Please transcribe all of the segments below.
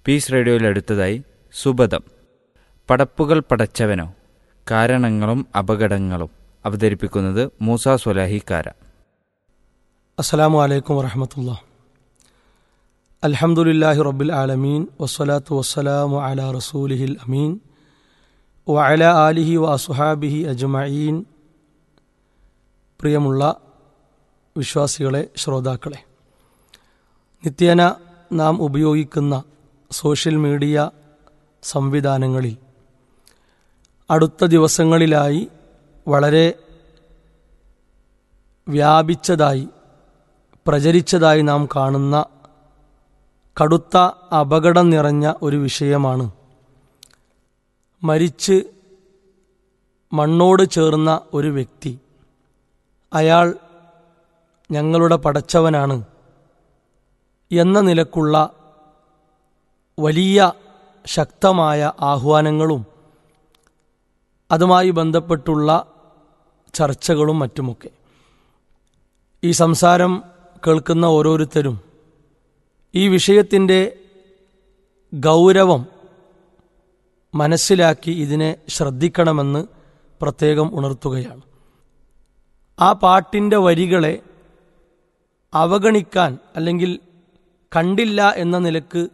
Piece റേഡിയോയിൽ അടുത്തതായി സുബദം, പടപ്പുകൾ പടച്ചവനോ, കാരണങ്ങളും അപകടങ്ങളും. അവതരിപ്പിക്കുന്നത് മൂസ സ്വലാഹിക്കാര. അസ്സലാമു അലൈക്കും വറഹ്മത്തുള്ളാഹി. അൽഹംദുലില്ലാഹി റബ്ബിൽ ആലമീൻ വസ്സലാത്തു വസ്സലാമു അലാ റസൂലിഹിൽ അമീൻ വഅലാ ആലിഹി വഅസ്ഹാബിഹി അജ്മഈൻ. പ്രിയമുള്ള വിശ്വാസികളെ, ശ്രോതാക്കളെ, നിത്യേന നാം ഉപയോഗിക്കുന്ന സോഷ്യൽ മീഡിയ സംവിധാനങ്ങളിൽ അടുത്ത ദിവസങ്ങളിലായി വളരെ വ്യാപിച്ചതായി പ്രചരിച്ചതായി നാം കാണുന്ന കടുത്ത അപകടം നിറഞ്ഞ ഒരു വിഷയമാണ് മരിച്ച് മണ്ണോട് ചേർന്ന ഒരു വ്യക്തി, അയാൾ ഞങ്ങളുടെ പടച്ചവനാണ് എന്ന നിലക്കുള്ള വലിയ ശക്തമായ ആഹ്വാനങ്ങളും അതുമായി ബന്ധപ്പെട്ടുള്ള ചർച്ചകളും മറ്റുമൊക്കെ. ഈ സംസാരം കേൾക്കുന്ന ഓരോരുത്തരും ഈ വിഷയത്തിൻ്റെ ഗൗരവം മനസ്സിലാക്കി ഇതിനെ ശ്രദ്ധിക്കണമെന്ന് പ്രത്യേകം ഉണർത്തുകയാണ്. ആ പാട്ടിൻ്റെ വരികളെ അവഗണിക്കാൻ അല്ലെങ്കിൽ കണ്ടില്ല എന്ന നിലക്ക്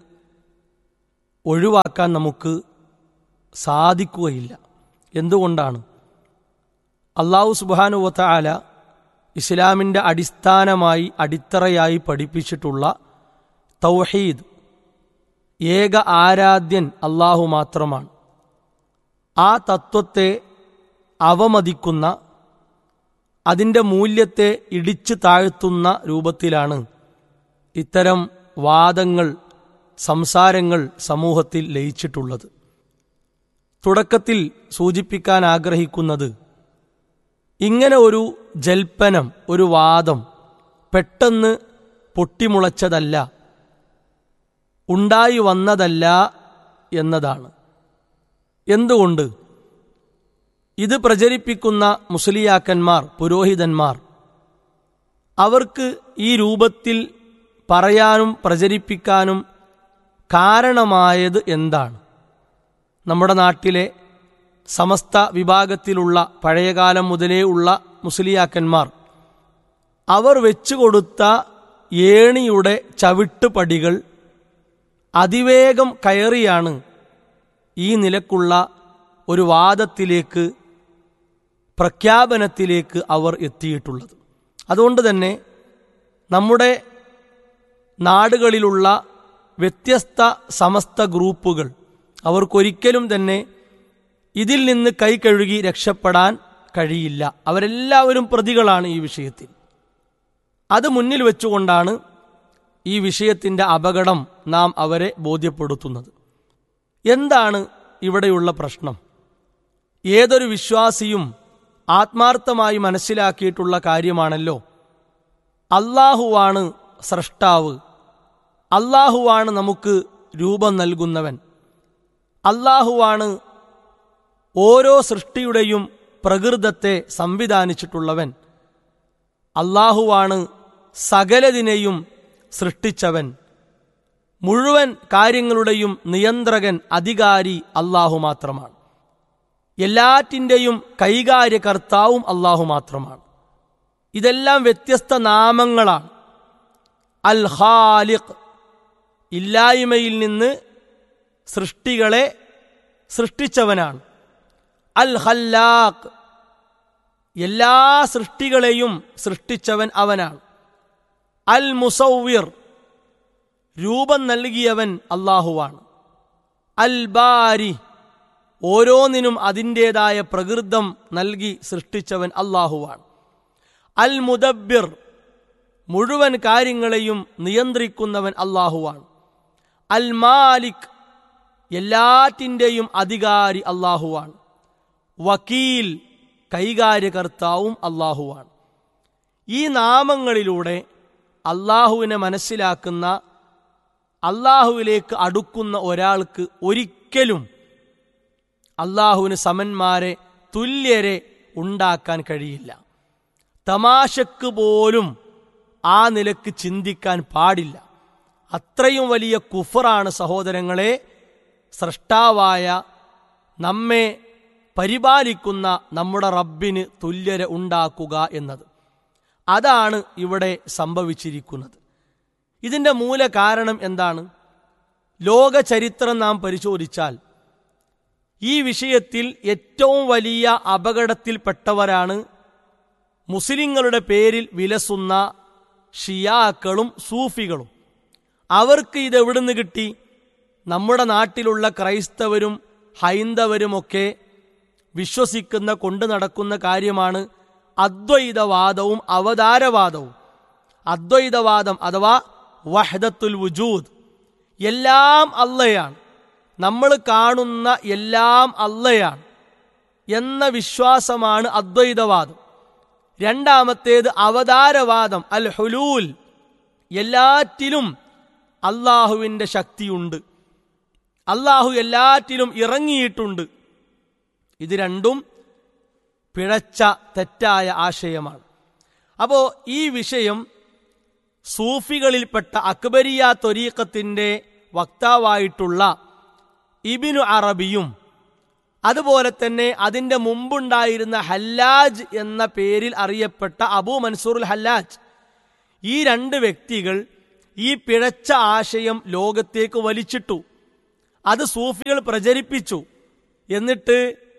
ഒഴിവാക്കാൻ നമുക്ക് സാധിക്കുകയില്ല. എന്തുകൊണ്ടാണ്? അല്ലാഹു സുബ്ഹാനഹു വ തആല ഇസ്ലാമിൻ്റെ അടിസ്ഥാനമായി അടിത്തറയായി പഠിപ്പിച്ചിട്ടുള്ള തൗഹീദ്, ഏക ആരാധ്യൻ അല്ലാഹു മാത്രമാണ്. ആ തത്വത്തെ അവമതിക്കുന്ന, അതിൻ്റെ മൂല്യത്തെ ഇടിച്ചു താഴ്ത്തുന്ന രൂപത്തിലാണ് ഇത്തരം വാദങ്ങൾ, സംസാരങ്ങൾ സമൂഹത്തിൽ ലയിച്ചിട്ടുള്ളത്. തുടക്കത്തിൽ സൂചിപ്പിക്കാൻ ആഗ്രഹിക്കുന്നത്, ഇങ്ങനെ ഒരു ജൽപ്പനം, ഒരു വാദം പെട്ടെന്ന് പൊട്ടിമുളച്ചതല്ല, ഉണ്ടായി വന്നതല്ല എന്നതാണ്. എന്തുകൊണ്ട്? ഇത് പ്രചരിപ്പിക്കുന്ന മുസ്ലിയാക്കന്മാർ, പുരോഹിതന്മാർ, അവർക്ക് ഈ രൂപത്തിൽ പറയാനും പ്രചരിപ്പിക്കാനും കാരണമായത് എന്താണ്? നമ്മുടെ നാട്ടിലെ സമസ്ത വിഭാഗത്തിലുള്ള പഴയകാലം മുതലേ ഉള്ള മുസ്ലിയാക്കന്മാർ അവർ വെച്ചുകൊടുത്ത ഏണിയുടെ ചവിട്ടുപടികൾ അതിവേഗം കയറിയാണ് ഈ നിലക്കുള്ള ഒരു വാദത്തിലേക്ക്, പ്രഖ്യാപനത്തിലേക്ക് അവർ എത്തിയിട്ടുള്ളത്. അതുകൊണ്ട് തന്നെ നമ്മുടെ നാടുകളിലുള്ള വ്യത്യസ്ത സമസ്ത ഗ്രൂപ്പുകൾ അവർക്കൊരിക്കലും തന്നെ ഇതിൽ നിന്ന് കൈ കഴുകി രക്ഷപ്പെടാൻ കഴിയില്ല. അവരെല്ലാവരും പ്രതികളാണ് ഈ വിഷയത്തിൽ. അത് മുന്നിൽ വെച്ചുകൊണ്ടാണ് ഈ വിഷയത്തിൻ്റെ അപകടം നാം അവരെ ബോധ്യപ്പെടുത്തുന്നത്. എന്താണ് ഇവിടെയുള്ള പ്രശ്നം? ഏതൊരു വിശ്വാസിയും ആത്മാർത്ഥമായി മനസ്സിലാക്കിയിട്ടുള്ള കാര്യമാണല്ലോ, അല്ലാഹുവാണ് സ്രഷ്ടാവ്, അല്ലാഹുവാണ് നമുക്ക് രൂപം നൽകുന്നവൻ, അല്ലാഹുവാണ് ഓരോ സൃഷ്ടിയുടെയും പ്രകൃതത്തെ സംവിധാനിച്ചിട്ടുള്ളവൻ, അല്ലാഹുവാണ് സകലതിനെയും സൃഷ്ടിച്ചവൻ, മുഴുവൻ കാര്യങ്ങളുടെയും നിയന്ത്രകൻ, അധികാരി അല്ലാഹു മാത്രമാണ്. എല്ലാറ്റിൻ്റെയും കൈകാര്യകർത്താവും അല്ലാഹു മാത്രമാണ്. ഇതെല്ലാം വ്യത്യസ്ത നാമങ്ങളാണ്. അൽ ഖാലിഖ്, ഇല്ലായ്മയിൽ നിന്ന് സൃഷ്ടികളെ സൃഷ്ടിച്ചവനാണ്. അൽ ഖല്ലാഖ്, എല്ലാ സൃഷ്ടികളെയും സൃഷ്ടിച്ചവൻ അവനാണ്. അൽ മുസവ്വിർ, രൂപം നൽകിയവൻ അല്ലാഹുവാണ്. അൽ ബാരി, ഓരോന്നിനും അതിൻ്റേതായ പ്രകൃതം നൽകി സൃഷ്ടിച്ചവൻ അല്ലാഹുവാണ്. അൽ മുദബ്ബിർ, മുഴുവൻ കാര്യങ്ങളെയും നിയന്ത്രിക്കുന്നവൻ അല്ലാഹുവാണ്. അൽ മാലിക്, എല്ലാറ്റിൻ്റെയും അധികാരി അല്ലാഹുവാണ്. വക്കീൽ, കൈകാര്യകർത്താവും അല്ലാഹുവാണ്. ഈ നാമങ്ങളിലൂടെ അല്ലാഹുവിനെ മനസ്സിലാക്കുന്ന, അല്ലാഹുവിലേക്ക് അടുക്കുന്ന ഒരാൾക്ക് ഒരിക്കലും അല്ലാഹുവിന് സമന്മാരെ, തുല്യരെ ഉണ്ടാക്കാൻ കഴിയില്ല. തമാശക്ക് പോലും ആ നിലക്ക് ചിന്തിക്കാൻ പാടില്ല. അത്രയും വലിയ കുഫറാണ് സഹോദരങ്ങളെ സ്രഷ്ടാവായ നമ്മെ പരിപാലിക്കുന്ന നമ്മുടെ റബ്ബിന് തുല്യത ഉണ്ടാക്കുക എന്നത്. അതാണ് ഇവിടെ സംഭവിച്ചിരിക്കുന്നത്. ഇതിൻ്റെ മൂല കാരണം എന്താണ്? ലോക ചരിത്രം നാം പരിശോധിച്ചാൽ ഈ വിഷയത്തിൽ ഏറ്റവും വലിയ അപകടത്തിൽപ്പെട്ടവരാണ് മുസ്ലിങ്ങളുടെ പേരിൽ വിലസുന്ന ഷിയാക്കളും സൂഫികളും. അവർക്ക് ഇതെവിടുന്ന് കിട്ടി? നമ്മുടെ നാട്ടിലുള്ള ക്രൈസ്തവരും ഹൈന്ദവരുമൊക്കെ വിശ്വസിക്കുന്ന കൊണ്ടു നടക്കുന്ന കാര്യമാണ് അദ്വൈതവാദവും അവതാരവാദവും. അദ്വൈതവാദം അഥവാ വഹ്ദത്തുൽ വുജൂദ്, എല്ലാം അള്ളയാണ്, നമ്മൾ കാണുന്ന എല്ലാം അള്ളയാണ് എന്ന വിശ്വാസമാണ് അദ്വൈതവാദം. രണ്ടാമത്തേത് അവതാരവാദം, അൽ ഹുലൂൽ, എല്ലാറ്റിലും അള്ളാഹുവിൻ്റെ ശക്തിയുണ്ട്, അള്ളാഹു എല്ലാറ്റിലും ഇറങ്ങിയിട്ടുണ്ട്. ഇത് രണ്ടും പിഴച്ച തെറ്റായ ആശയമാണ്. അപ്പോൾ ഈ വിഷയം സൂഫികളിൽപ്പെട്ട അക്ബരിയ ത്വരീഖത്തിൻ്റെ വക്താവായിട്ടുള്ള ഇബ്നു അറബിയും അതുപോലെ തന്നെ അതിൻ്റെ മുമ്പുണ്ടായിരുന്ന ഹല്ലാജ് എന്ന പേരിൽ അറിയപ്പെട്ട അബൂ മൻസൂറുൽ ഹല്ലാജ്, ഈ രണ്ട് വ്യക്തികൾ ഈ പിഴച്ച ആശയം ലോകത്തേക്ക് വലിച്ചിട്ടു. അത് സൂഫികൾ പ്രചരിപ്പിച്ചു. എന്നിട്ട്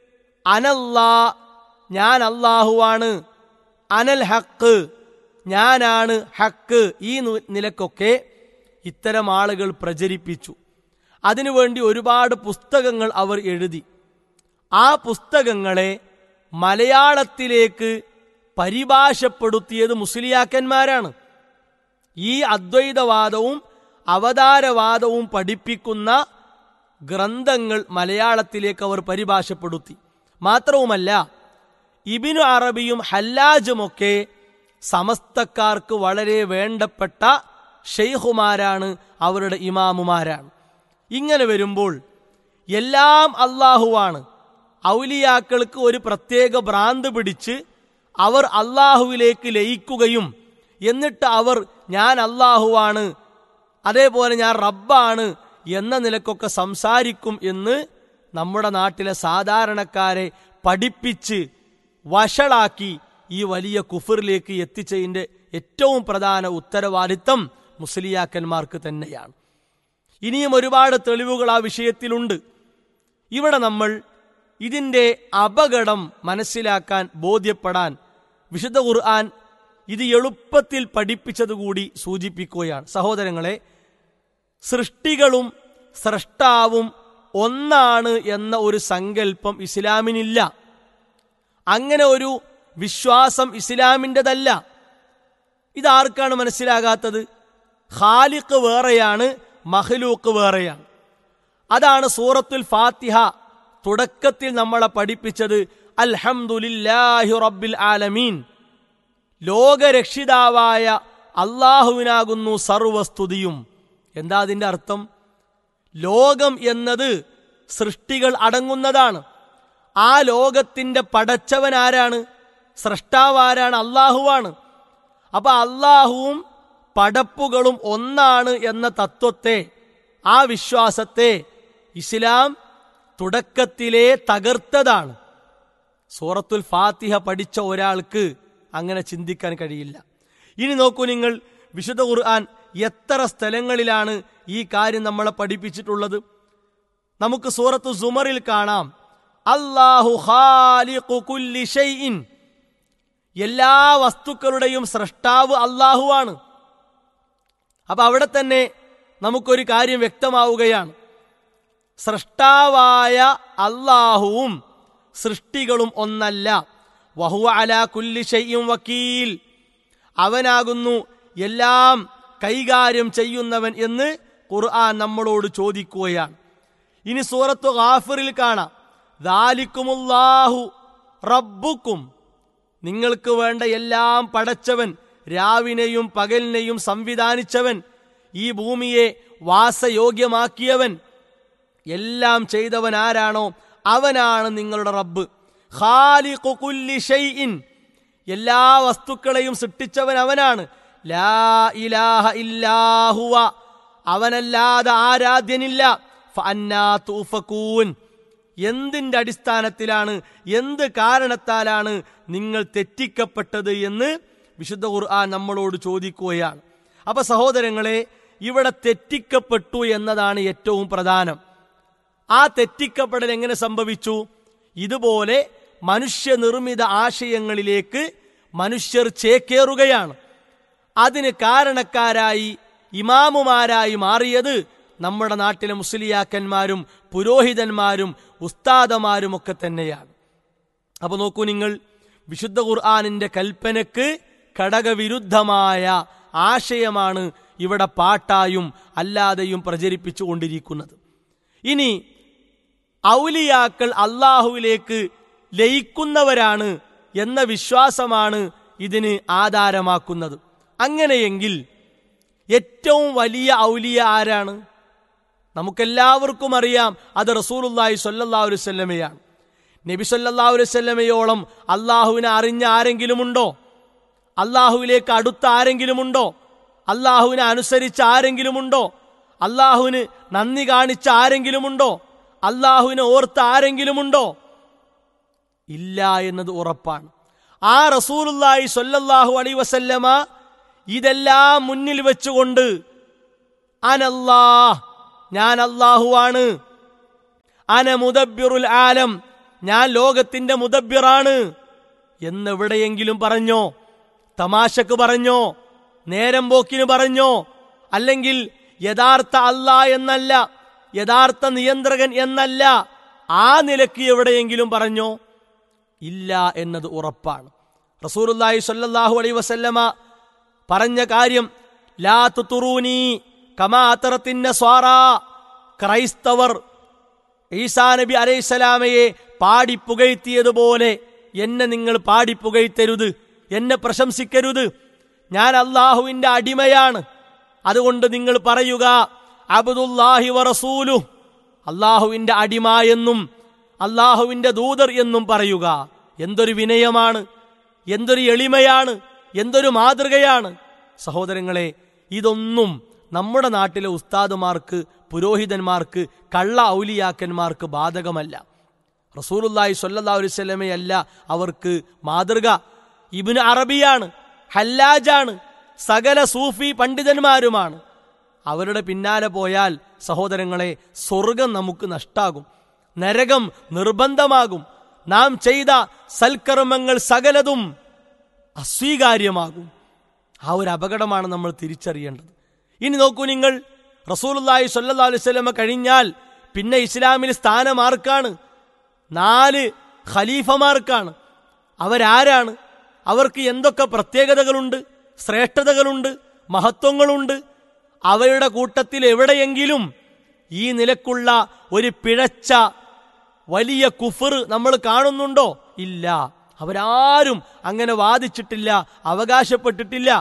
അനല്ലാ, ഞാൻ അല്ലാഹുവാണ്, അനൽ ഹക്ക്, ഞാനാണ് ഹക്ക്, ഈ നിലക്കൊക്കെ ഇത്തരം ആളുകൾ പ്രചരിപ്പിച്ചു. അതിനുവേണ്ടി ഒരുപാട് പുസ്തകങ്ങൾ അവർ എഴുതി. ആ പുസ്തകങ്ങളെ മലയാളത്തിലേക്ക് പരിഭാഷപ്പെടുത്തിയത് മുസ്ലിയാക്കന്മാരാണ്. ഈ അദ്വൈതവാദവും അവതാരവാദവും പഠിപ്പിക്കുന്ന ഗ്രന്ഥങ്ങൾ മലയാളത്തിലേക്ക് അവർ പരിഭാഷപ്പെടുത്തി. മാത്രവുമല്ല, ഇബ്നു അറബിയും ഹല്ലാജുമൊക്കെ സമസ്തക്കാർക്ക് വളരെ വേണ്ടപ്പെട്ട ഷെയ്ഖുമാരാണ്, അവരുടെ ഇമാമുമാരാണ്. ഇങ്ങനെ വരുമ്പോൾ എല്ലാം അള്ളാഹുവാണ്, ഔലിയാക്കൾക്ക് ഒരു പ്രത്യേക ഭ്രാന്ത് പിടിച്ച് അവർ അള്ളാഹുവിലേക്ക് ലയിക്കുകയും എന്നിട്ട് അവർ ഞാൻ അള്ളാഹുവാണ്, അതേപോലെ ഞാൻ റബ്ബാണ് എന്ന നിലക്കൊക്കെ സംസാരിക്കും എന്ന് നമ്മുടെ നാട്ടിലെ സാധാരണക്കാരെ പഠിപ്പിച്ച് വഷളാക്കി ഈ വലിയ കുഫറിലേക്ക് എത്തിച്ചതിൻ്റെ ഏറ്റവും പ്രധാന ഉത്തരവാദിത്തം മുസ്ലിയാക്കന്മാർക്ക് തന്നെയാണ്. ഇനിയും ഒരുപാട് തെളിവുകൾ ആ വിഷയത്തിലുണ്ട്. ഇവിടെ നമ്മൾ ഇതിൻ്റെ അപകടം മനസ്സിലാക്കാൻ, ബോധ്യപ്പെടാൻ വിശുദ്ധ ഖുർആൻ ഇത് എളുപ്പത്തിൽ പഠിപ്പിച്ചതുകൂടി സൂചിപ്പിക്കുകയാണ്. സഹോദരങ്ങളെ, സൃഷ്ടികളും സ്രഷ്ടാവും ഒന്നാണ് എന്ന ഒരു സങ്കല്പം ഇസ്ലാമിനില്ല. അങ്ങനെ ഒരു വിശ്വാസം ഇസ്ലാമിൻ്റെതല്ല. ഇതാർക്കാണ് മനസ്സിലാകാത്തത്? ഖാലിഖ് വേറെയാണ്, മഖ്ലൂഖ് വേറെയാണ്. അതാണ് സൂറത്തുൽ ഫാത്തിഹ തുടക്കത്തിൽ നമ്മളെ പഠിപ്പിച്ചത്. അൽഹംദുലില്ലാഹി റബ്ബിൽ ആലമീൻ, ലോകരക്ഷിതാവായ അള്ളാഹുവിനാകുന്നു സർവസ്തുതിയും. എന്താ അതിൻ്റെ അർത്ഥം? ലോകം എന്നത് സൃഷ്ടികൾ അടങ്ങുന്നതാണ്. ആ ലോകത്തിൻ്റെ പടച്ചവൻ ആരാണ്? സ്രഷ്ടാവാരാണ്? അള്ളാഹുവാണ്. അപ്പൊ അള്ളാഹുവും പടപ്പുകളും ഒന്നാണ് എന്ന തത്വത്തെ, ആ വിശ്വാസത്തെ ഇസ്ലാം തുടക്കത്തിലേ തകർത്തതാണ്. സൂറത്തുൽ ഫാത്തിഹ പഠിച്ച ഒരാൾക്ക് അങ്ങനെ ചിന്തിക്കാൻ കഴിയില്ല. ഇനി നോക്കൂ നിങ്ങൾ, വിശുദ്ധ ഖുർആൻ എത്ര സ്ഥലങ്ങളിലാണ് ഈ കാര്യം നമ്മളെ പഠിപ്പിച്ചിട്ടുള്ളത്? നമുക്ക് സൂറത്തു സുമറിൽ കാണാം, അല്ലാഹു ഖാലിഖു കുല്ലി ഷൈഇൻ, എല്ലാ വസ്തുക്കളുടെയും സ്രഷ്ടാവ് അല്ലാഹുവാണ്. അപ്പൊ അവിടെ തന്നെ നമുക്കൊരു കാര്യം വ്യക്തമാവുകയാണ്. സ്രഷ്ടാവായ അല്ലാഹുവും സൃഷ്ടികളും ഒന്നല്ല. വഹുവ അലാ കുല്ലി ഷൈഇൻ വക്കീൽ, അവനാകുന്നു എല്ലാം കൈകാര്യം ചെയ്യുന്നവൻ എന്ന് ഖുർആൻ നമ്മളോട് ചോദിക്കുകയാണ്. ഇനി സൂറത്തു ഗാഫിറിൽ കാണാം, ദാലിക്കുമുല്ലാഹു റബ്ബുക്കും, നിങ്ങൾക്ക് വേണ്ട എല്ലാം പടച്ചവൻ, രാവിനെയും പകലിനെയും സംവിധാനിച്ചവൻ, ഈ ഭൂമിയെ വാസയോഗ്യമാക്കിയവൻ, എല്ലാം ചെയ്തവൻ ആരാണോ അവനാണ് നിങ്ങളുടെ റബ്ബ്. ഖാലിഖു കുല്ലി ഷൈഇൻ, എല്ലാ വസ്തുക്കളെയും സൃഷ്ടിച്ചവൻ അവനാണ്. ലാ ഇലാഹ ഇല്ലാ ഹുവ, അവനല്ലാതെ ആരാധ്യനില്ല. ഫഅന്നാ തൂഫകൂൻ, എന്തിന്റെ അടിസ്ഥാനത്തിലാണ്, എന്ത് കാരണത്താലാണ് നിങ്ങൾ തെറ്റിക്കപ്പെട്ടത് എന്ന് വിശുദ്ധ ഖുർആൻ നമ്മളോട് ചോദിക്കുകയാണ്. അപ്പൊ സഹോദരങ്ങളെ, ഇവിടെ തെറ്റിക്കപ്പെട്ടു എന്നതാണ് ഏറ്റവും പ്രധാനം. ആ തെറ്റിക്കപ്പെടൽ എങ്ങനെ സംഭവിച്ചു? ഇതുപോലെ മനുഷ്യനിർമ്മിത ആശയങ്ങളിലേക്ക് മനുഷ്യർ ചേക്കേറുകയാണ്. അതിന് കാരണക്കാരായി ഇമാമുമാരായി മാറിയത് നമ്മുടെ നാട്ടിലെ മുസ്ലിയാക്കന്മാരും പുരോഹിതന്മാരും ഉസ്താദമാരും ഒക്കെ തന്നെയാണ്. അപ്പൊ നോക്കൂ നിങ്ങൾ, വിശുദ്ധ ഖുർആനിന്റെ കൽപ്പനക്ക് ഘടകവിരുദ്ധമായ ആശയമാണ് ഇവിടെ പാട്ടായും അല്ലാതെയും പ്രചരിപ്പിച്ചു കൊണ്ടിരിക്കുന്നത്. ഇനി ഔലിയാക്കൾ അള്ളാഹുവിലേക്ക് ലയിക്കുന്നവരാണ് എന്ന വിശ്വാസമാണ് ഇതിന് ആധാരമാക്കുന്നത്. അങ്ങനെയെങ്കിൽ ഏറ്റവും വലിയ ഔലിയ ആരാണ്? നമുക്കെല്ലാവർക്കും അറിയാം, അത് റസൂലുള്ളാഹി സ്വല്ലല്ലാഹു അലൈഹി വസല്ലമയാണ്. നബി സല്ലല്ലാഹു അലൈഹി വസല്ലമയോളം അള്ളാഹുവിനെ അറിഞ്ഞ ആരെങ്കിലുമുണ്ടോ? അള്ളാഹുവിലേക്ക് അടുത്ത ആരെങ്കിലുമുണ്ടോ? അള്ളാഹുവിനെ അനുസരിച്ച ആരെങ്കിലുമുണ്ടോ? അള്ളാഹുവിന് നന്ദി കാണിച്ച ആരെങ്കിലുമുണ്ടോ? അള്ളാഹുവിനെ ഓർത്ത ആരെങ്കിലുമുണ്ടോ? ഇല്ല എന്നത് ഉറപ്പാണ്. ആ റസൂലുള്ളാഹി സ്വല്ലല്ലാഹു അലൈഹി വസല്ലമ ഇതെല്ലാം മുന്നിൽ വെച്ചുകൊണ്ട് അനല്ലാഹ്, ഞാൻ അള്ളാഹുവാണ്, അന മുദബ്ബിറുൽ ആലം, ഞാൻ ലോകത്തിന്റെ മുദബ്ബിറാണ് എന്നെവിടെയെങ്കിലും പറഞ്ഞോ? തമാശക്ക് പറഞ്ഞോ? നേരം പോക്കിന് പറഞ്ഞോ? അല്ലെങ്കിൽ യഥാർത്ഥ അല്ലാഹ് എന്നല്ല, യഥാർത്ഥ നിയന്ത്രകൻ എന്നല്ല, ആ നിലയ്ക്ക് എവിടെയെങ്കിലും പറഞ്ഞോ? ഇല്ല എന്നത് ഉറപ്പാണ്. റസൂലുള്ളാഹി സ്വല്ലല്ലാഹു അലൈഹി വസല്ലമ പറഞ്ഞ കാര്യം, ലാ തുതുറൂനി കമാ അതറത്തിൻ നസ്വാറാ, ക്രൈസ്തവർ ഈസാ നബി അലൈഹിസ്സലാമയെ പാടിപ്പുകഴ്ത്തിയതുപോലെ എന്നെ നിങ്ങൾ പാടിപ്പുകഴ്ത്തരുത്, എന്നെ പ്രശംസിക്കരുത്. ഞാൻ അള്ളാഹുവിന്റെ അടിമയാണ്. അതുകൊണ്ട് നിങ്ങൾ പറയുക അബ്ദുല്ലാഹി വറസൂലു, അള്ളാഹുവിന്റെ അടിമ എന്നും അള്ളാഹുവിന്റെ ദൂതർ എന്നും പറയുക. എന്തൊരു വിനയമാണ്, എന്തൊരു എളിമയാണ്, എന്തൊരു മാതൃകയാണ്. സഹോദരങ്ങളെ, ഇതൊന്നും നമ്മുടെ നാട്ടിലെ ഉസ്താദുമാർക്ക്, പുരോഹിതന്മാർക്ക്, കള്ള ഔലിയാക്കന്മാർക്ക് ബാധകമല്ല. റസൂലുള്ളാഹി സ്വല്ലല്ലാഹു അലൈഹി വസല്ലമയല്ല അവർക്ക് മാതൃക. ഇബ്നു അറബിയാണ്, ഹല്ലാജാണ്, സകല സൂഫി പണ്ഡിതന്മാരുമാണ്. അവരുടെ പിന്നാലെ പോയാൽ സഹോദരങ്ങളെ, സ്വർഗം നമുക്ക് നഷ്ടാകും, നരകം നിർബന്ധമാകും, നാം ചെയ്ത സൽക്കർമ്മങ്ങൾ സകലതും അസ്വീകാര്യമാകും. ആ ഒരു അപകടമാണ് നമ്മൾ തിരിച്ചറിയേണ്ടത്. ഇനി നോക്കൂ നിങ്ങൾ, റസൂലുള്ളാഹി സ്വല്ലല്ലാഹു അലൈഹി വസല്ലമ കഴിഞ്ഞാൽ പിന്നെ ഇസ്ലാമിൽ സ്ഥാനം ആർക്കാണ്? 4 ഖലീഫമാർക്കാണ്. അവരാരാണ്? അവർക്ക് എന്തൊക്കെ പ്രത്യേകതകളുണ്ട്, ശ്രേഷ്ഠതകളുണ്ട്, മഹത്വങ്ങളുണ്ട്? അവരുടെ കൂട്ടത്തിൽ എവിടെയെങ്കിലും ഈ നിലക്കുള്ള ഒരു പിഴച്ച വലിയ കുഫർ നമ്മൾ കാണുന്നുണ്ടോ? ഇല്ല. അവരാരും അങ്ങനെ വാദിച്ചിട്ടില്ല, അവകാശപ്പെട്ടിട്ടില്ല.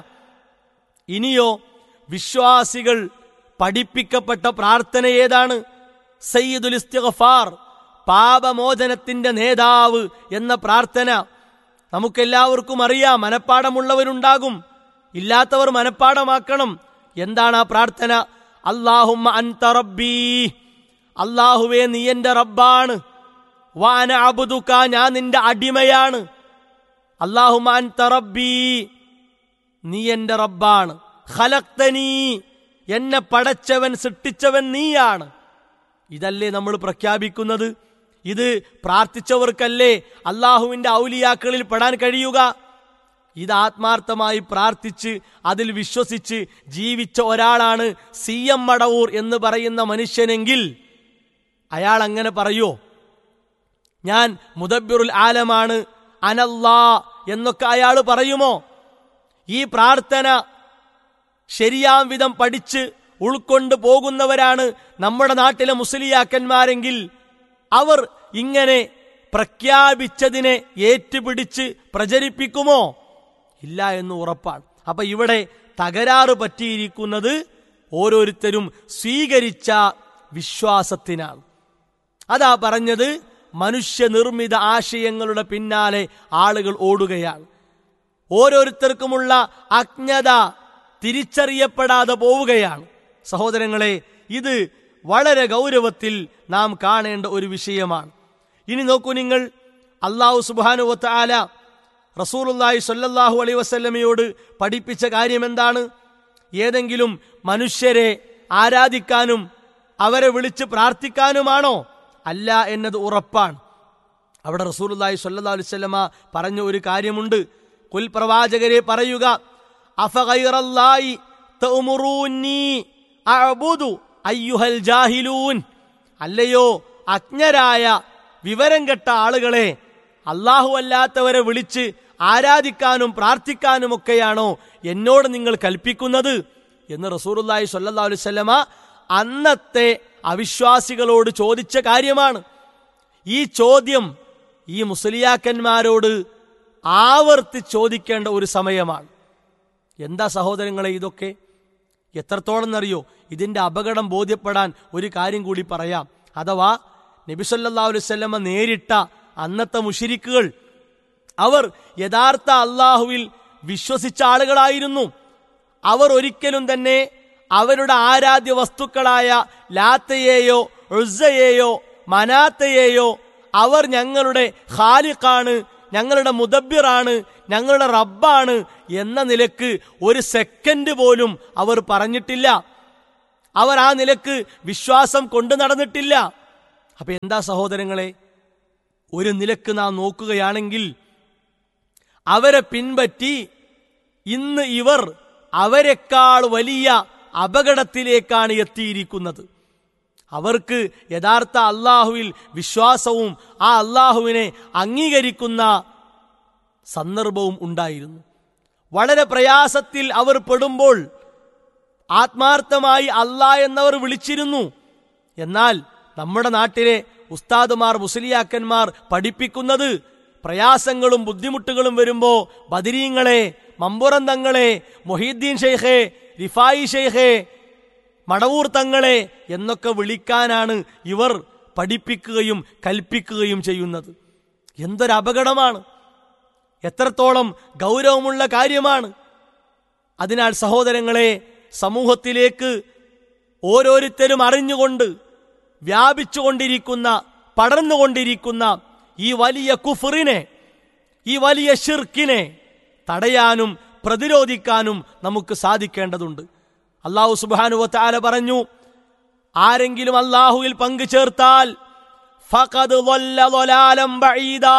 ഇനിയോ, വിശ്വാസികൾ പഠിപ്പിക്കപ്പെട്ട പ്രാർത്ഥന ഏതാണ്? സയ്യിദുൽ ഇസ്തിഗ്ഫാർ, പാപമോചനത്തിന്റെ നേതാവ് എന്ന പ്രാർത്ഥന നമുക്കെല്ലാവർക്കും അറിയാം. മനപ്പാടമുള്ളവരുണ്ടാകും, ഇല്ലാത്തവർ മനപ്പാടമാക്കണം. എന്താണ് ആ പ്രാർത്ഥന? അല്ലാഹുമ്മ അൻത റബ്ബീ, അല്ലാഹുവേ നീ എന്റെ റബ്ബാണ്, വഅന അബ്ദുക, ഞാൻ നിന്റെ അടിമയാണ്. അല്ലാഹുമ്മ അൻത റബ്ബീ, നീ എന്റെ റബ്ബാണ്. ഖലഖ്തനീ, എന്നെ പടച്ചവൻ, സൃഷ്ടിച്ചവൻ നീയാണ്. ഇതല്ലേ നമ്മൾ പ്രഖ്യാപിക്കുന്നത്? ഇത് പ്രാർത്ഥിച്ചവർക്കല്ലേ അള്ളാഹുവിന്റെ ഔലിയാക്കളിൽ പെടാൻ കഴിയുക? ഇത് ആത്മാർത്ഥമായി പ്രാർത്ഥിച്ച് അതിൽ വിശ്വസിച്ച് ജീവിച്ച ഒരാളാണ് CM മടവൂർ എന്ന് പറയുന്ന മനുഷ്യനെങ്കിൽ അയാൾ അങ്ങനെ പറയോ? ഞാൻ മുദബ്ബിറുൽ ആലമാണ്, അനല്ലാ എന്നൊക്കെ അയാൾ പറയുമോ? ഈ പ്രാർത്ഥന ശരിയാം വിധം പഠിച്ച് ഉൾക്കൊണ്ട് പോകുന്നവരാണ് നമ്മുടെ നാട്ടിലെ മുസ്ലിയാക്കന്മാരെങ്കിൽ അവർ ഇങ്ങനെ പ്രഖ്യാപിച്ചതിനെ ഏറ്റുപിടിച്ച് പ്രചരിപ്പിക്കുമോ? ഇല്ല എന്ന് ഉറപ്പാണ്. അപ്പൊ ഇവിടെ തകരാറ് പറ്റിയിരിക്കുന്നത് ഓരോരുത്തരും സ്വീകരിച്ച വിശ്വാസത്തിനാണ്. അതാ പറഞ്ഞത്, മനുഷ്യനിർമ്മിത ആശയങ്ങളുടെ പിന്നാലെ ആളുകൾ ഓടുകയാണ്. ഓരോരുത്തർക്കുമുള്ള അജ്ഞത തിരിച്ചറിയപ്പെടാതെ പോവുകയാണ്. സഹോദരങ്ങളെ, ഇത് വളരെ ഗൗരവത്തിൽ നാം കാണേണ്ട ഒരു വിഷയമാണ്. ഇനി നോക്കൂ നിങ്ങൾ, അല്ലാഹു സുബ്ഹാനഹു വ തആല റസൂലുള്ളാഹി സ്വല്ലല്ലാഹു അലൈഹി വസല്ലമയോട് പഠിപ്പിച്ച കാര്യം എന്താണ്? ഏതെങ്കിലും മനുഷ്യരെ ആരാധിക്കാനും അവരെ വിളിച്ച് പ്രാർത്ഥിക്കാനുമാണോ? അല്ല എന്നത് ഉറപ്പാണ്. അവിടെ റസൂലുള്ളാഹി സ്വല്ലല്ലാഹു അലൈഹി വസല്ലമ പറഞ്ഞ ഒരു കാര്യമുണ്ട്. ഖുൽ, പ്രവാചകരെ പറയുക, അഫഗൈറല്ലാഹി തഅമുറൂനി അഅബുദു അയ്യുഹൽ ജാഹിലൂൻ. അല്ലയോ അജ്ഞരായ വിവരം കെട്ട ആളുകളെ, അല്ലാഹു അല്ലാത്തവരെ വിളിച്ച് ആരാധിക്കാനും പ്രാർത്ഥിക്കാനുമൊക്കെയാണോ എന്നോട് നിങ്ങൾ കൽപ്പിക്കുന്നത് എന്ന് റസൂലുള്ളാഹി സ്വല്ലല്ലാഹു അലൈഹി വസല്ലമ അന്നത്തെ അവിശ്വാസികളോട് ചോദിച്ച കാര്യമാണ്. ഈ ചോദ്യം ഈ മുസ്ലിയാക്കന്മാരോട് ആവർത്തിച്ച് ചോദിക്കേണ്ട ഒരു സമയമാണ്. എന്താ സഹോദരങ്ങളെ ഇതൊക്കെ? എത്രത്തോളം എന്നറിയോ? ഇതിൻ്റെ അപകടം ബോധ്യപ്പെടാൻ ഒരു കാര്യം കൂടി പറയാം. അഥവാ നബി സല്ലല്ലാഹു അലൈഹി വസല്ലമ നേരിട്ട അന്നത്തെ മുശ്രിക്കുകൾ, അവർ യഥാർത്ഥ അള്ളാഹുവിൽ വിശ്വസിച്ച ആളുകളായിരുന്നു. അവർ ഒരിക്കലും തന്നെ അവരുടെ ആരാധ്യ വസ്തുക്കളായ ലാത്തയെയോ ഉസ്സയെയോ മനാത്തയെയോ അവർ ഞങ്ങളുടെ ഖാലിഖാണ്, ഞങ്ങളുടെ മുദബ്ബിറാണ്, ഞങ്ങളുടെ റബ്ബാണ് എന്ന നിലക്ക് ഒരു സെക്കൻഡ് പോലും അവർ പറഞ്ഞിട്ടില്ല. അവർ ആ നിലക്ക് വിശ്വാസം കൊണ്ടു നടന്നിട്ടില്ല. അപ്പൊ എന്താ സഹോദരങ്ങളെ, ഒരു നിലക്ക് നാം നോക്കുകയാണെങ്കിൽ അവരെ പിൻപറ്റി ഇന്ന് ഇവർ അവരെക്കാൾ വലിയ അപകടത്തിലേക്കാണ് എത്തിയിരിക്കുന്നത്. അവർക്ക് യഥാർത്ഥ അള്ളാഹുവിൽ വിശ്വാസവും ആ അള്ളാഹുവിനെ അംഗീകരിക്കുന്ന സന്ദർഭവും ഉണ്ടായിരുന്നു. വളരെ പ്രയാസത്തിൽ അവർ പെടുമ്പോൾ ആത്മാർത്ഥമായി അല്ലാഹ് എന്നവർ വിളിച്ചിരുന്നു. എന്നാൽ നമ്മുടെ നാട്ടിലെ ഉസ്താദുമാർ, മുസ്ലിയാക്കന്മാർ പഠിപ്പിക്കുന്നത് പ്രയാസങ്ങളും ബുദ്ധിമുട്ടുകളും വരുമ്പോ ബദരീങ്ങളെ, മമ്പുറം തങ്ങളെ, മൊഹീദ്ദീൻ ഷെയ്ഖെ, റിഫായി ഷെയ്ഖെ, മടവൂർ തങ്ങളെ എന്നൊക്കെ വിളിക്കാനാണ് ഇവർ പഠിപ്പിക്കുകയും കൽപ്പിക്കുകയും ചെയ്യുന്നത്. എന്തൊരു അപകടമാണ്! എത്രത്തോളം ഗൗരവമുള്ള കാര്യമാണ്! അതിനാൽ സഹോദരങ്ങളെ, സമൂഹത്തിലേക്ക് ഓരോരുത്തരും അറിഞ്ഞുകൊണ്ട് വ്യാപിച്ചുകൊണ്ടിരിക്കുന്ന, പടർന്നുകൊണ്ടിരിക്കുന്ന ഈ വലിയ കുഫറിനെ, ഈ വലിയ ശിർക്കിനെ തടയാനും പ്രതിരോധിക്കാനും നമുക്ക് സാധിക്കേണ്ടതുണ്ട്. അല്ലാഹു സുബ്ഹാനഹു വ തആല പറഞ്ഞു, ആരെങ്കിലും അല്ലാഹുവിൽ പങ്കു ചേർത്താൽ ഫഖദ് ളല്ല ളലാലം ബഈദാ,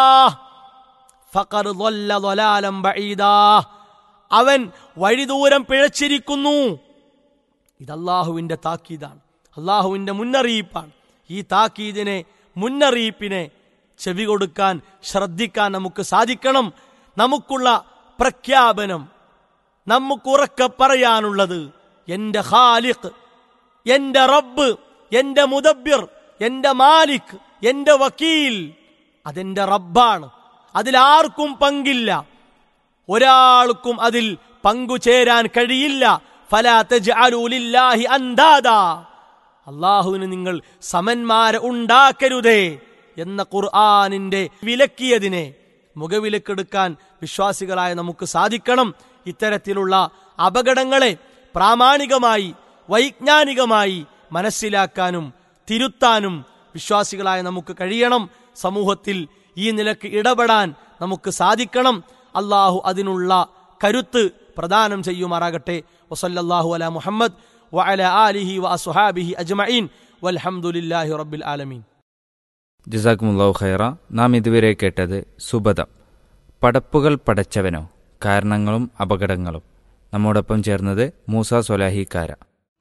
ഫഖദ് ളല്ല ളലാലം ബഈദാ, അവൻ വഴിദൂരം പിഴച്ചിരിക്കുന്നു. ഇത് അല്ലാഹുവിന്റെ താക്കീതാണ്, അല്ലാഹുവിന്റെ മുന്നറിയിപ്പാണ്. ഈ താക്കീദിനെ, മുന്നറിയിപ്പിനെ ചെവി കൊടുക്കാൻ, ശ്രദ്ധിക്കാൻ നമുക്ക് സാധിക്കണം. നമുക്കുള്ള പ്രഖ്യാപനം, നമുക്കുറക്കെ പറയാനുള്ളത്, എന്റെ ഖാലിഖ്, എന്റെ റബ്ബ്, എന്റെ മുദബ്ബിർ, എന്റെ മാലിക്, എന്റെ വക്കീൽ, അതെന്റെ റബ്ബാണ്. അതിലാർക്കും പങ്കില്ല, ഒരാൾക്കും അതിൽ പങ്കുചേരാൻ കഴിയില്ല. ഫലാ തജ്അലൂ ലില്ലാഹി അൻദാദാ, അല്ലാഹുവിന് നിങ്ങൾ സമന്മാരെ ഉണ്ടാക്കരുതേ എന്ന ഖുർആനിന്റെ വിലക്കിയതിനെ മുഖവിലക്കെടുക്കാൻ വിശ്വാസികളായ നമുക്ക് സാധിക്കണം. ഇത്തരത്തിലുള്ള അപകടങ്ങളെ പ്രാമാണികമായി, വൈജ്ഞാനികമായി മനസ്സിലാക്കാനും തിരുത്താനും വിശ്വാസികളായ നമുക്ക് കഴിയണം. സമൂഹത്തിൽ ഈ നിലക്ക് ഇടപെടാൻ നമുക്ക് സാധിക്കണം. അള്ളാഹു അതിനുള്ള കരുത്ത് പ്രദാനം ചെയ്യുമാറാകട്ടെ. വസല്ലല്ലാഹു അലാ മുഹമ്മദ് വഅലാ ആലിഹി വഅസ്ഹാബിഹി അജ്മഈൻ വൽഹംദുലില്ലാഹി റബ്ബിൽ ആലമീൻ. ജസാക്കുമുല്ലാഹു ഖൈറ. നാം ഇതുവരെ കേട്ടത് സുബദം, പടപ്പുകൾ പടച്ചവനോ, കാരണങ്ങളും അപകടങ്ങളും. നമ്മോടൊപ്പം ചേർന്നത് മൂസ സ്വലാഹിക്കാര.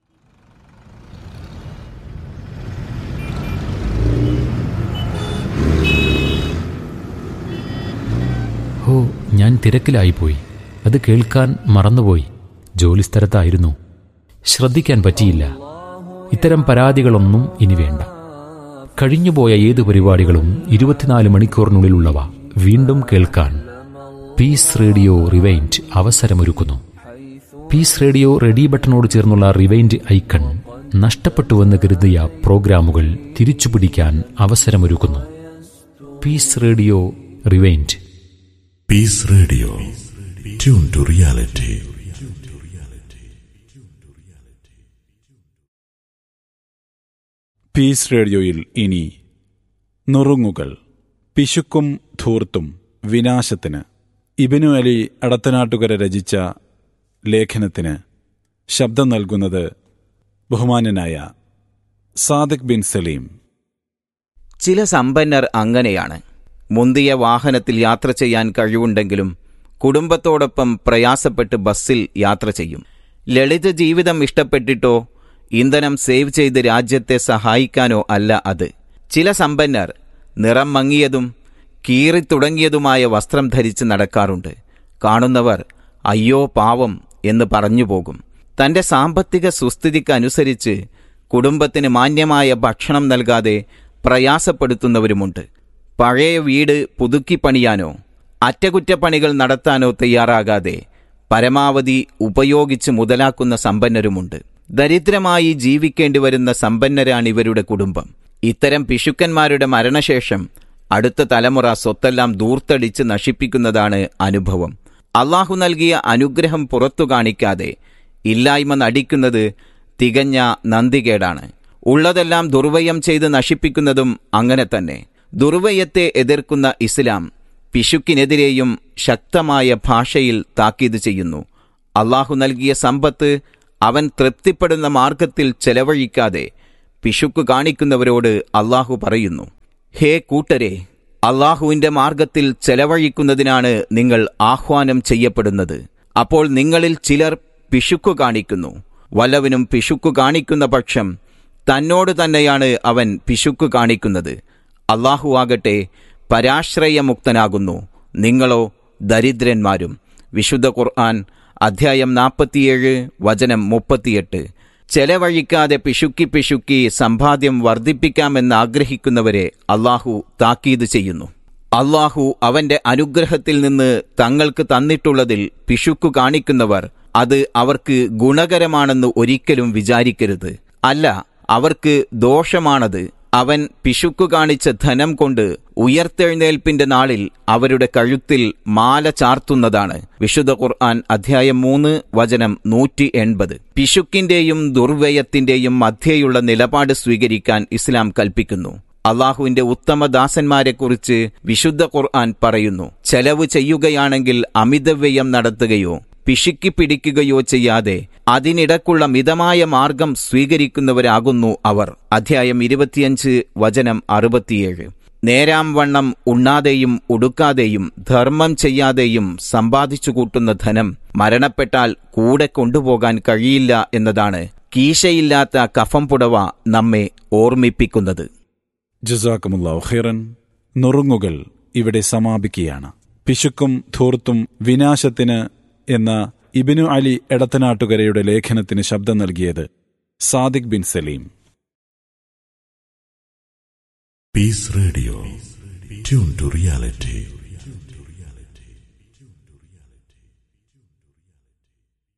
ഓ, ഞാൻ തിരക്കിലായിപ്പോയി. അത് കേൾക്കാൻ മറന്നുപോയി. ജോലിസ്ഥലത്തായിരുന്നു, ശ്രദ്ധിക്കാൻ പറ്റിയില്ല. ഇത്തരം പരാതികളൊന്നും ഇനി വേണ്ട. കഴിഞ്ഞുപോയ ഏത് പരിപാടികളും 24 മണിക്കൂറിനുള്ളിലുള്ളവ വീണ്ടും കേൾക്കാൻ piece radio rewind അവസരമൊരുക്കുന്നു. Piece radio ready ബട്ടണോട് ചേർന്നുള്ള റിവൈൻഡ് ഐക്കൺ നഷ്ടപ്പെട്ടുവെന്ന് കരുതിയ പ്രോഗ്രാമുകൾ തിരിച്ചുപിടിക്കാൻ അവസരമൊരുക്കുന്നു. Piece radio rewind. Piece radio, tune to reality. Piece റേഡിയോയിൽ ഇനി നുറുങ്ങുകൾ. പിശുക്കും ധൂർത്തും വിനാശത്തിന്. ഇബ്നു അലി എടത്തനാട്ടുകര രചിച്ച ലേഖനത്തിന് ശബ്ദം നൽകുന്നത് ബഹുമാന്യനായ സാദിഖ് ബിൻ സലീം. ചില സമ്പന്നർ അങ്ങനെയാണ്. മുന്തിയ വാഹനത്തിൽ യാത്ര ചെയ്യാൻ കഴിവുണ്ടെങ്കിലും കുടുംബത്തോടൊപ്പം പ്രയാസപ്പെട്ട് ബസ്സിൽ യാത്ര ചെയ്യും. ലളിത ജീവിതം ഇഷ്ടപ്പെട്ടിട്ടോ ഇന്ധനം സേവ് ചെയ്ത് രാജ്യത്തെ സഹായിക്കാനോ അല്ല അത്. ചില സമ്പന്നർ നിറം മങ്ങിയതും കീറിത്തുടങ്ങിയതുമായ വസ്ത്രം ധരിച്ച് നടക്കാറുണ്ട്. കാണുന്നവർ അയ്യോ പാവം എന്ന് പറഞ്ഞു പോകും. തന്റെ സാമ്പത്തിക സുസ്ഥിതിക്കനുസരിച്ച് കുടുംബത്തിന് മാന്യമായ ഭക്ഷണം നൽകാതെ പ്രയാസപ്പെടുത്തുന്നവരുമുണ്ട്. പഴയ വീട് പുതുക്കി പണിയാനോ അറ്റകുറ്റപ്പണികൾ നടത്താനോ തയ്യാറാകാതെ പരമാവധി ഉപയോഗിച്ച് മുതലാക്കുന്ന സമ്പന്നരുമുണ്ട്. ദരിദ്രമായി ജീവിക്കേണ്ടി വരുന്ന സമ്പന്നരാണിവരുടെ കുടുംബം. ഇത്തരം പിശുക്കന്മാരുടെ മരണശേഷം അടുത്ത തലമുറ സ്വത്തെല്ലാം ദൂർത്തടിച്ച് നശിപ്പിക്കുന്നതാണ് അനുഭവം. അള്ളാഹു നൽകിയ അനുഗ്രഹം പുറത്തു കാണിക്കാതെ ഇല്ലായ്മ നടിക്കുന്നത് തികഞ്ഞ നന്ദികേടാണ്. ഉള്ളതെല്ലാം ദുർവ്വയം ചെയ്ത് നശിപ്പിക്കുന്നതും അങ്ങനെ തന്നെ. ദുർവ്വയത്തെ എതിർക്കുന്ന ഇസ്ലാം പിശുക്കിനെതിരെയും ശക്തമായ ഭാഷയിൽ താക്കീത് ചെയ്യുന്നു. അള്ളാഹു നൽകിയ സമ്പത്ത് അവൻ തൃപ്തിപ്പെടുന്ന മാർഗത്തിൽ ചെലവഴിക്കാതെ പിശുക്ക് കാണിക്കുന്നവരോട് അള്ളാഹു പറയുന്നു, ഹേ കൂട്ടരെ, അള്ളാഹുവിന്റെ മാർഗത്തിൽ ചെലവഴിക്കുന്നതിനാണ് നിങ്ങൾ ആഹ്വാനം ചെയ്യപ്പെടുന്നത്. അപ്പോൾ നിങ്ങളിൽ ചിലർ പിശുക്കു കാണിക്കുന്നു. വല്ലവനും പിശുക്കു കാണിക്കുന്ന പക്ഷം തന്നോട് തന്നെയാണ് അവൻ പിശുക്കു കാണിക്കുന്നത്. അള്ളാഹു ആകട്ടെ പരാശ്രയമുക്തനാകുന്നു, നിങ്ങളോ ദരിദ്രന്മാരും. വിശുദ്ധ ഖുർആൻ അധ്യായം 47 വചനം 38. ചെലവഴിക്കാതെ പിശുക്കി സമ്പാദ്യം വർദ്ധിപ്പിക്കാമെന്നാഗ്രഹിക്കുന്നവരെ അള്ളാഹു താക്കീത് ചെയ്യുന്നു. അള്ളാഹു അവന്റെ അനുഗ്രഹത്തിൽ നിന്ന് തങ്ങൾക്ക് തന്നിട്ടുള്ളതിൽ പിശുക്കു കാണിക്കുന്നവർ അത് അവർക്ക് ഗുണകരമാണെന്ന് ഒരിക്കലും വിചാരിക്കരുത്. അല്ല, അവർക്ക് ദോഷമാണത്. അവൻ പിശുക്കു കാണിച്ച ധനം കൊണ്ട് ഉയർത്തെഴുന്നേൽപ്പിന്റെ നാളിൽ അവരുടെ കഴുത്തിൽ മാല ചാർത്തുന്നതാണ്. വിശുദ്ധ ഖുർആൻ അധ്യായം 3 വചനം 180. പിശുക്കിന്റെയും ദുർവ്യയത്തിന്റെയും മധ്യേയുള്ള നിലപാട് സ്വീകരിക്കാൻ ഇസ്ലാം കൽപ്പിക്കുന്നു. അള്ളാഹുവിന്റെ ഉത്തമദാസന്മാരെക്കുറിച്ച് വിശുദ്ധ ഖുർആൻ പറയുന്നു, ചെലവ് ചെയ്യുകയാണെങ്കിൽ അമിതവ്യയം നടത്തുകയോ പിശുക്കി പിടിക്കുകയോ ചെയ്യാതെ അതിനിടക്കുള്ള മിതമായ മാർഗം സ്വീകരിക്കുന്നവരാകുന്നു അവർ. അധ്യായം 25 വചനം 67. നേരാം വണ്ണം ഉണ്ണാതെയും ഉടുക്കാതെയും ധർമ്മം ചെയ്യാതെയും സമ്പാദിച്ചു കൂട്ടുന്ന ധനം മരണപ്പെട്ടാൽ കൂടെ കൊണ്ടുപോകാൻ കഴിയില്ല എന്നതാണ് കീശയില്ലാത്ത കഫം പുടവ നമ്മെ ഓർമ്മിപ്പിക്കുന്നത്. ജസാക്കുമുല്ലാഹു ഖൈറൻ. നുറുങ്ങുകൾ ഇവിടെ സമാപിക്കുകയാണ്. പിശുക്കും ധൂർത്തും വിനാശത്തിന് എന്ന ഇബ്നു അലി എടത്തനാട്ടുകരയുടെ ലേഖനത്തിന് ശബ്ദം നൽകിയത് Sadiq bin Saleem. Piece radio, tune to reality.